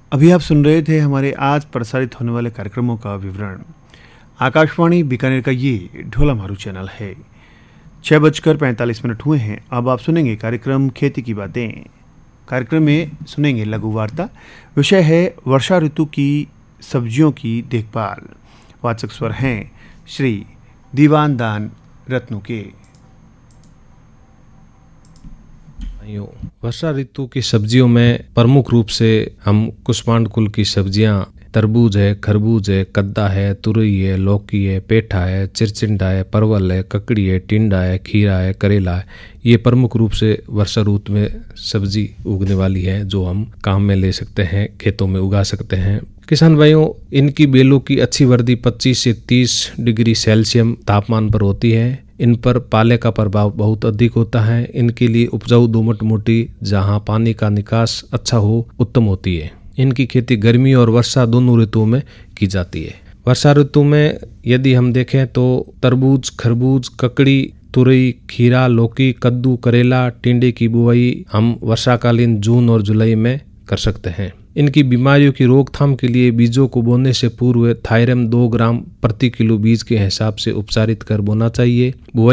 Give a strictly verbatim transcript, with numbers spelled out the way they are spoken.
अभी आप सुन रहे थे हमारे आज प्रसारित होने वाले कार्यक्रमों का विवरण। आकाशवाणी बीकानेर का ये ढोला मारू चैनल है। छह बजकर पैंतालीस मिनट हुए हैं। अब आप सुनेंगे कार्यक्रम खेती की बातें। कार्यक्रम में सुनेंगे लघु वार्ता। विषय है वर्षा ऋतु की सब्जियों की देखभाल। वाचक स्वर हैं श्री दीवान दान रत्नु के। वर्षा ऋतु की सब्जियों में प्रमुख रूप से हम कुष्मांड कुल की सब्जियां तरबूज है, खरबूज है, कद्दा है, तुरई है, लौकी है, पेठा है, चिरचिंडा है, परवल है, ककड़ी है, टिंडा है, खीरा है, करेला है, ये प्रमुख रूप से वर्षा ऋतु में सब्जी उगने वाली है जो हम काम में ले सकते हैं, खेतों में उगा सकते हैं। किसान भाइयों, इनकी बेलों की अच्छी वृद्धि पच्चीस से तीस डिग्री सेल्सियस तापमान पर होती है। इन पर पाले का प्रभाव बहुत अधिक होता है। इनके लिए उपजाऊ दोमट मिट्टी जहां पानी का निकास अच्छा हो उत्तम होती है। इनकी खेती गर्मी और वर्षा दोनों ऋतुओं में की जाती है। वर्षा ऋतु में यदि हम देखें तो तरबूज, खरबूज, ककड़ी, तुरई, खीरा, लौकी, कद्दू, करेला, टिंडे की बुआई हम वर्षाकालीन जून और जुलाई में कर सकते हैं। इनकी बीमारियों की रोकथाम के लिए बीजों को बोने से पूर्व थायरम दो ग्राम प्रति किलो बीज के हिसाब से उपचारित कर बोना चाहिए। बुआई